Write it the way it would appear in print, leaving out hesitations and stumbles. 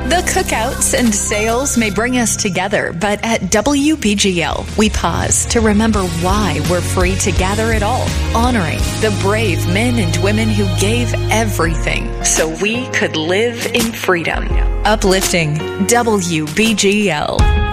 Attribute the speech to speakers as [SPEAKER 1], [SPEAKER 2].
[SPEAKER 1] The cookouts and sales may bring us together, but at WBGL, we pause to remember why we're free to gather at all, honoring the brave men and women who gave everything so we could live in freedom. Uplifting WBGL.